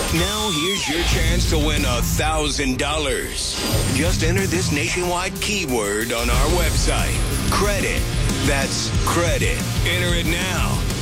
Now here's your chance to win $1,000. Just enter this nationwide keyword on our website. Credit. That's credit. Enter it now.